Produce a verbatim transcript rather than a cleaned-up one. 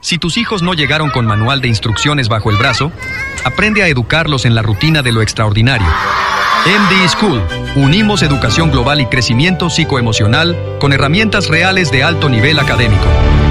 Si tus hijos no llegaron con manual de instrucciones bajo el brazo, aprende a educarlos en la rutina de lo extraordinario. M D School. Unimos educación global y crecimiento psicoemocional con herramientas reales de alto nivel académico.